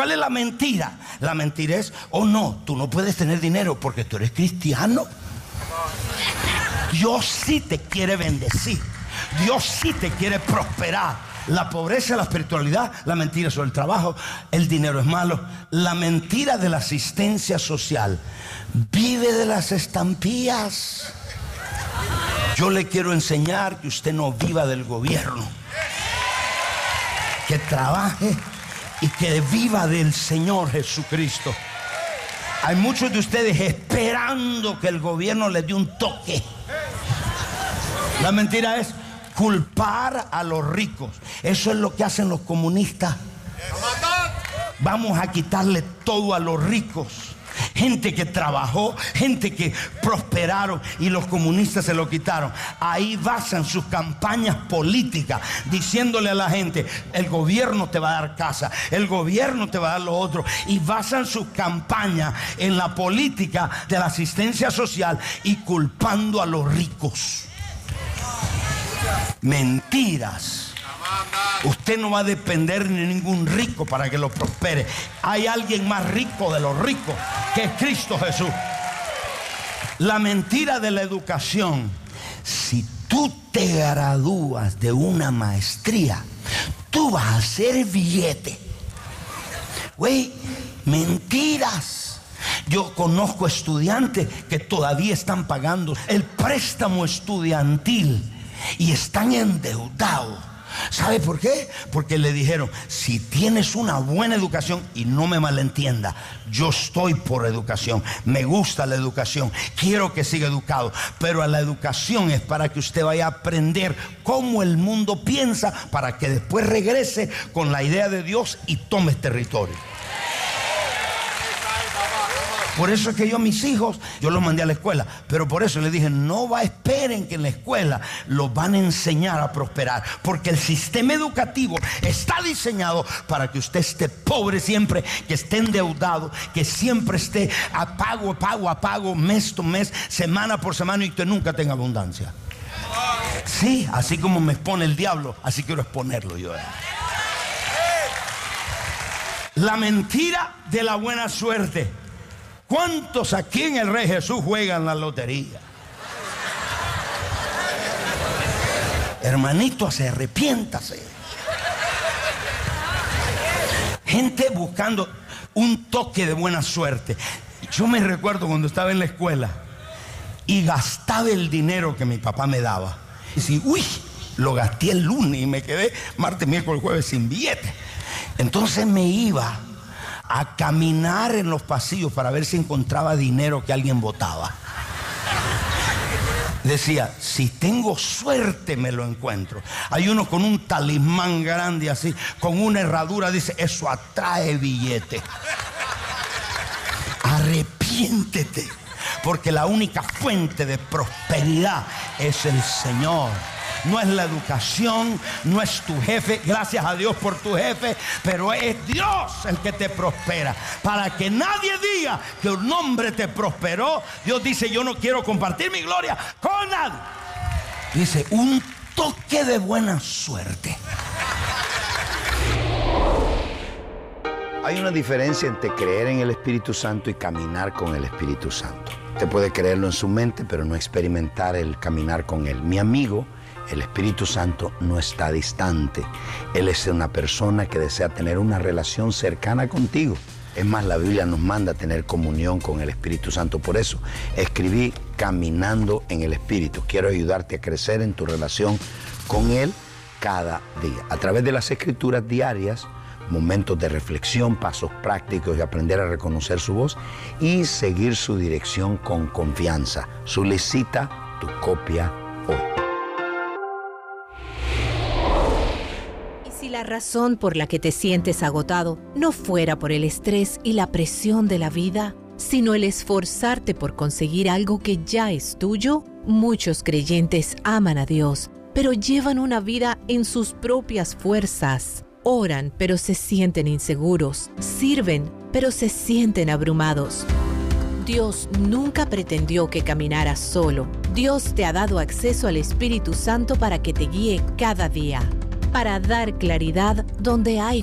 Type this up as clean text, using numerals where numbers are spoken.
¿Cuál es la mentira? La mentira es, oh no, tú no puedes tener dinero porque tú eres cristiano. Dios sí te quiere bendecir. Dios sí te quiere prosperar. La pobreza, la espiritualidad, la mentira sobre el trabajo, el dinero es malo. La mentira de la asistencia social vive de las estampillas. Yo le quiero enseñar que usted no viva del gobierno, que trabaje y que viva del Señor Jesucristo. Hay muchos de ustedes esperando que el gobierno les dé un toque. La mentira es culpar a los ricos. Eso es lo que hacen los comunistas. Vamos a quitarle todo a los ricos. Gente que trabajó, gente que prosperaron, y los comunistas se lo quitaron. Ahí basan sus campañas políticas, diciéndole a la gente: el gobierno te va a dar casa, el gobierno te va a dar lo otro. Y basan sus campañas en la política de la asistencia social y culpando a los ricos. Mentiras. Usted no va a depender de ningún rico para que lo prospere. Hay alguien más rico de los ricos, que es Cristo Jesús. La mentira de la educación: si tú te gradúas de una maestría, tú vas a hacer billete. Güey, mentiras. Yo conozco estudiantes que todavía están pagando el préstamo estudiantil y están endeudados. ¿Sabe por qué? Porque le dijeron: si tienes una buena educación, y no me malentienda, yo estoy por educación, me gusta la educación, quiero que siga educado, pero la educación es para que usted vaya a aprender cómo el mundo piensa, para que después regrese con la idea de Dios y tome territorio. Por eso es que yo a mis hijos, yo los mandé a la escuela, pero por eso les dije: no esperen que en la escuela los van a enseñar a prosperar, porque el sistema educativo está diseñado para que usted esté pobre siempre, que esté endeudado, que siempre esté a pago, mes tras mes, semana por semana, y usted nunca tenga abundancia. Sí, así como me expone el diablo, así quiero exponerlo yo. La mentira de la buena suerte. ¿Cuántos aquí en el Rey Jesús juegan la lotería? Hermanito, arrepiéntase. Gente buscando un toque de buena suerte. Yo me recuerdo cuando estaba en la escuela y gastaba el dinero que mi papá me daba. Y decía: uy, lo gasté el lunes y me quedé martes, miércoles, jueves sin billete. Entonces me iba a caminar en los pasillos para ver si encontraba dinero que alguien botaba. Decía: si tengo suerte me lo encuentro. Hay uno con un talismán grande así, con una herradura, dice: eso atrae billete. Arrepiéntete, porque la única fuente de prosperidad es el Señor. No es la educación, no es tu jefe. Gracias a Dios por tu jefe, pero es Dios el que te prospera. Para que nadie diga que un hombre te prosperó, Dios dice: yo no quiero compartir mi gloria con nadie. Dice: un toque de buena suerte. Hay una diferencia entre creer en el Espíritu Santo y caminar con el Espíritu Santo. Usted puede creerlo en su mente, pero no experimentar el caminar con Él. Mi amigo, el Espíritu Santo no está distante. Él es una persona que desea tener una relación cercana contigo. Es más, la Biblia nos manda a tener comunión con el Espíritu Santo. Por eso escribí Caminando en el Espíritu. Quiero ayudarte a crecer en tu relación con Él cada día. A través de las escrituras diarias, momentos de reflexión, pasos prácticos y aprender a reconocer su voz y seguir su dirección con confianza. Solicita tu copia hoy. Si la razón por la que te sientes agotado no fuera por el estrés y la presión de la vida, sino el esforzarte por conseguir algo que ya es tuyo, muchos creyentes aman a Dios, pero llevan una vida en sus propias fuerzas. Oran, pero se sienten inseguros. Sirven, pero se sienten abrumados. Dios nunca pretendió que caminaras solo. Dios te ha dado acceso al Espíritu Santo para que te guíe cada día, para dar claridad donde hay